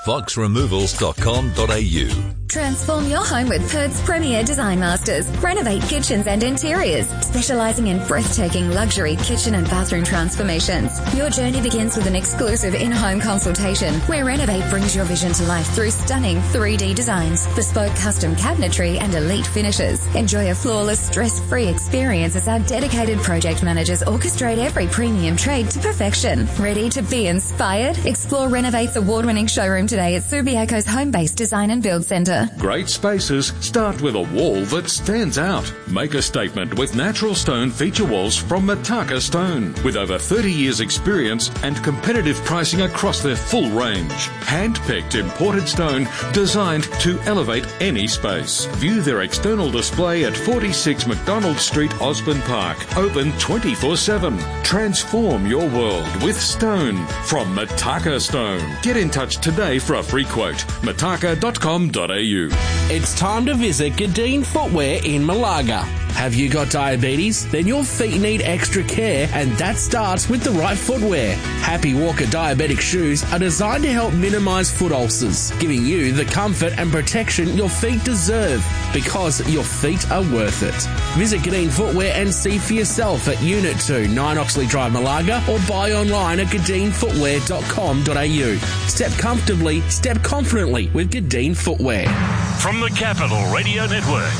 foxremovals.com.au. Transform your home with Perth's premier design masters. Renovate kitchens and interiors, specialising in breathtaking luxury kitchen and bathroom transformations. Your journey begins with an exclusive in-home consultation where Renovate brings your vision to life through stunning 3D designs, bespoke custom cabinetry and elite finishes. Enjoy a flawless, stress-free experience as our dedicated project managers orchestrate every premium trade to perfection. Ready to be inspired? Explore Renovate's award-winning showroom today at Subiaco's home-based design and build centre. Great spaces start with a wall that stands out. Make a statement with natural stone feature walls from Mataka Stone. With over 30 years experience and competitive pricing across their full range. Hand-picked imported stone designed to elevate any space. View their external display at 46 McDonald Street, Osborne Park. Open 24/7. Transform your world with stone from Mataka Stone. Get in touch today for a free quote. mataka.com.au. It's time to visit Gadeen Footwear in Malaga. Have you got diabetes? Then your feet need extra care, and that starts with the right footwear. Happy Walker diabetic shoes are designed to help minimise foot ulcers, giving you the comfort and protection your feet deserve, because your feet are worth it. Visit Gadeen Footwear and see for yourself at Unit 2, 9 Oxley Drive, Malaga, or buy online at gadeenfootwear.com.au. Step comfortably, step confidently with Gadeen Footwear. From the Capital Radio Network,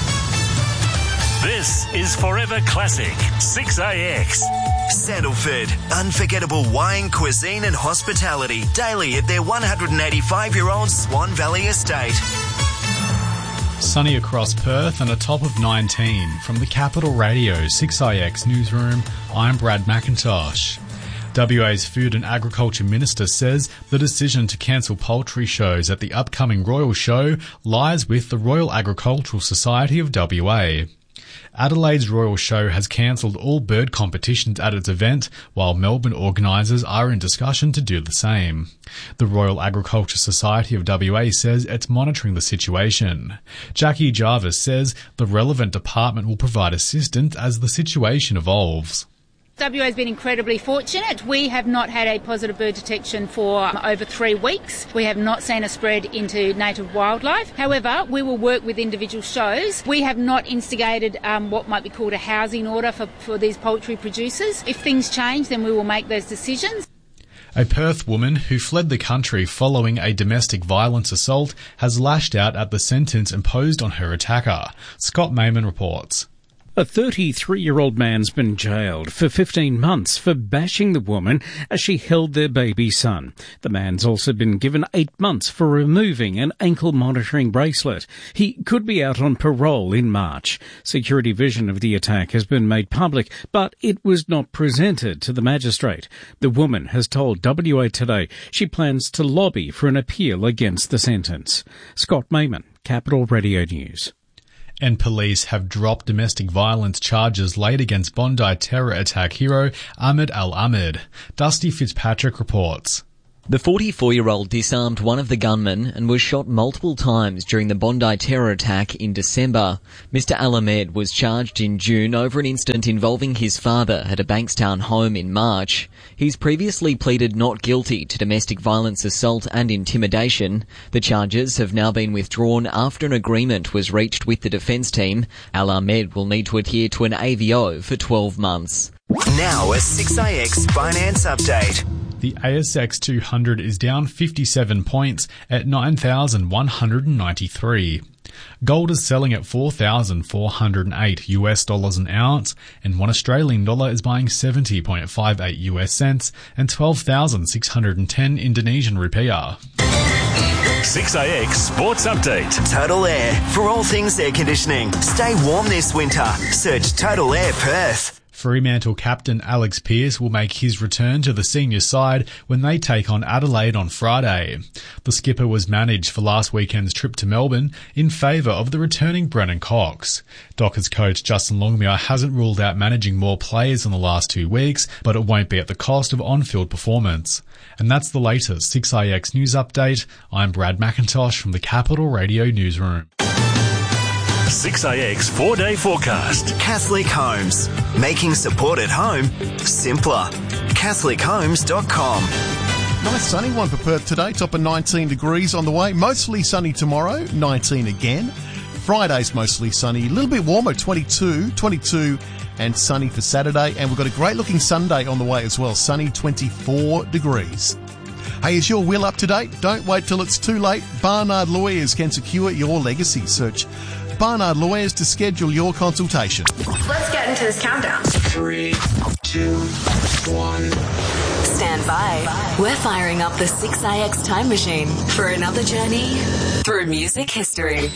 this is Forever Classic 6AX. Sandalford, unforgettable wine, cuisine and hospitality daily at their 185-year-old Swan Valley estate. Sunny across Perth and a top of 19. From the Capital Radio 6IX newsroom, I'm Brad McIntosh. WA's Food and Agriculture Minister says the decision to cancel poultry shows at the upcoming Royal Show lies with the Royal Agricultural Society of WA. Adelaide's Royal Show has cancelled all bird competitions at its event, while Melbourne organisers are in discussion to do the same. The Royal Agriculture Society of WA says it's monitoring the situation. Jackie Jarvis says the relevant department will provide assistance as the situation evolves. WA has been incredibly fortunate. We have not had a positive bird detection for over 3 weeks. We have not seen a spread into native wildlife. However, we will work with individual shows. We have not instigated what might be called a housing order for these poultry producers. If things change, then we will make those decisions. A Perth woman who fled the country following a domestic violence assault has lashed out at the sentence imposed on her attacker. Scott Mayman reports. A 33-year-old man's been jailed for 15 months for bashing the woman as she held their baby son. The man's also been given 8 months for removing an ankle monitoring bracelet. He could be out on parole in March. Security vision of the attack has been made public, but it was not presented to the magistrate. The woman has told WA Today she plans to lobby for an appeal against the sentence. Scott Mayman, Capital Radio News. And police have dropped domestic violence charges laid against Bondi terror attack hero Ahmed Al-Ahmed. Dusty Fitzpatrick reports. The 44-year-old disarmed one of the gunmen and was shot multiple times during the Bondi terror attack in December. Mr Al-Ahmed was charged in June over an incident involving his father at a Bankstown home in March. He's previously pleaded not guilty to domestic violence assault and intimidation. The charges have now been withdrawn after an agreement was reached with the defence team. Al-Ahmed will need to adhere to an AVO for 12 months. Now a 6IX finance update. The ASX 200 is down 57 points at 9,193. Gold is selling at $4,408 an ounce, and 1 Australian dollar is buying 70.58 US cents and 12,610 Indonesian rupiah. 6AX Sports Update. Total Air. For all things air conditioning, stay warm this winter. Search Total Air Perth. Fremantle captain Alex Pearce will make his return to the senior side when they take on Adelaide on Friday. The skipper was managed for last weekend's trip to Melbourne in favour of the returning Brennan Cox. Dockers coach Justin Longmire hasn't ruled out managing more players in the last 2 weeks, but it won't be at the cost of on-field performance. And that's the latest 6IX News Update. I'm Brad McIntosh from the Capital Radio Newsroom. 6AX 4-day forecast. Catholic Homes. Making support at home simpler. CatholicHomes.com. Nice sunny one for Perth today, top of 19 degrees on the way. Mostly sunny tomorrow, 19 again. Friday's mostly sunny, a little bit warmer, 22 and sunny for Saturday. And we've got a great looking Sunday on the way as well, sunny 24 degrees. Hey, is your will up to date? Don't wait till it's too late. Barnard Lawyers can secure your legacy. Search Barnard Lawyers to schedule your consultation. Let's get into this countdown. 3, 2, 1. Stand by. We're firing up the 6AX time machine for another journey through music history.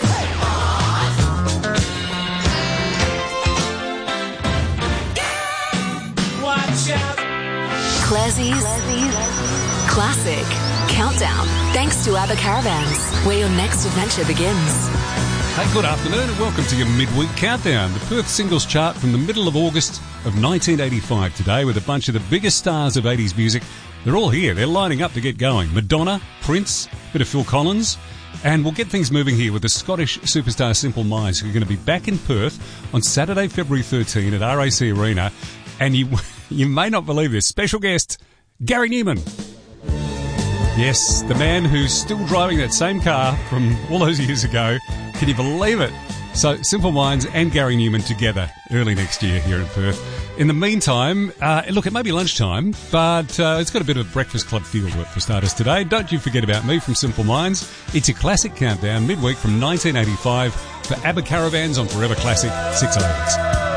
Watch out. Classie's Classic Countdown. Thanks to ABBA Caravans, where your next adventure begins. Hey, good afternoon and welcome to your midweek countdown. The Perth singles chart from the middle of August of 1985 today with a bunch of the biggest stars of 80s music. They're all here. They're lining up to get going. Madonna, Prince, bit of Phil Collins. And we'll get things moving here with the Scottish superstar Simple Minds, who are going to be back in Perth on Saturday, February 13 at RAC Arena. And you may not believe this. Special guest, Gary Newman. Yes, the man who's still driving that same car from all those years ago. Can you believe it? So, Simple Minds and Gary Newman together early next year here in Perth. In the meantime, look, it may be lunchtime, but it's got a bit of a breakfast club feel to it for starters today. Don't you forget about me from Simple Minds. It's a classic countdown midweek from 1985 for ABBA Caravans on Forever Classic 6AX.